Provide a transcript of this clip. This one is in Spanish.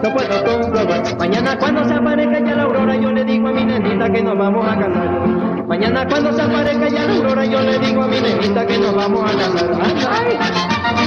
no puedo comprobar. Mañana cuando se aparezca ya la aurora, yo le digo a mi nenita que nos vamos a casar. Mañana cuando se aparezca ya la aurora, yo le digo a mi nenita que nos vamos a casar. Ay, ay.